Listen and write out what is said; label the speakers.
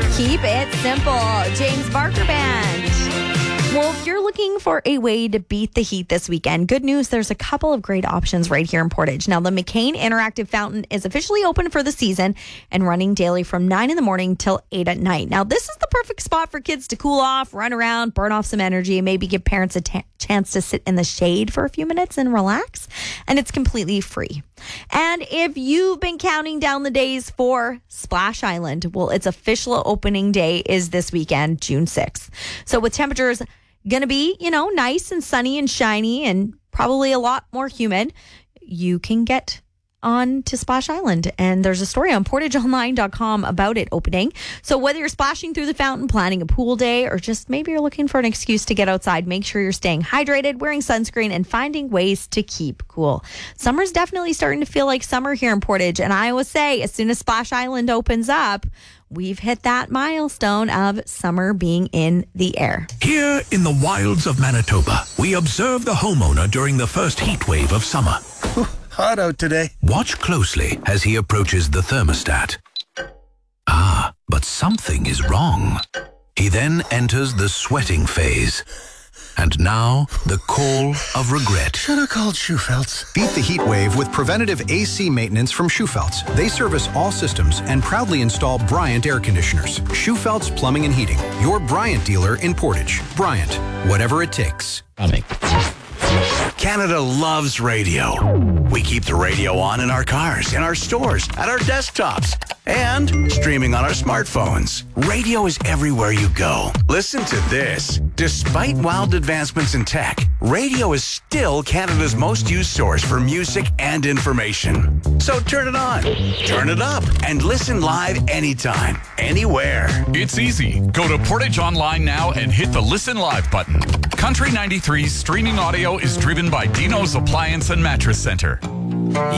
Speaker 1: Keep it simple. James Barker Band. Well, if you're looking for a way to beat the heat this weekend, good news, there's a couple of great options right here in Portage. Now, the McCain Interactive Fountain is officially open for the season and running daily from 9 in the morning till 8 at night. Now, this is the perfect spot for kids to cool off, run around, burn off some energy, and maybe give parents a chance to sit in the shade for a few minutes and relax. And it's completely free. And if you've been counting down the days for Splash Island, well, its official opening day is this weekend, June 6th. So with temperatures going to be, nice and sunny and shiny and probably a lot more humid, you can get on to Splash Island. And there's a story on portageonline.com about it opening. So whether you're splashing through the fountain, planning a pool day, or just maybe you're looking for an excuse to get outside, make sure you're staying hydrated, wearing sunscreen, and finding ways to keep cool. Summer's definitely starting to feel like summer here in Portage. And I always say, as soon as Splash Island opens up, we've hit that milestone of summer being in the air.
Speaker 2: Here in the wilds of Manitoba, we observe the homeowner during the first heat wave of summer.
Speaker 3: Hot out today.
Speaker 2: Watch closely as he approaches the thermostat. But something is wrong. He then enters the sweating phase. And now, the call of regret.
Speaker 3: Should have called Schufeltz.
Speaker 4: Beat the heat wave with preventative AC maintenance from Schufeltz. They service all systems and proudly install Bryant air conditioners. Schufeltz Plumbing and Heating, your Bryant dealer in Portage. Bryant, whatever it takes.
Speaker 5: Canada loves radio. We keep the radio on in our cars, in our stores, at our desktops, and streaming on our smartphones. Radio is everywhere you go. Listen to this. Despite wild advancements in tech, radio is still Canada's most used source for music and information. So turn it on, turn it up, and listen live anytime, anywhere.
Speaker 6: It's easy. Go to Portage Online now and hit the Listen Live button. Country 93's streaming audio is driven by Dino's Appliance and Mattress Center.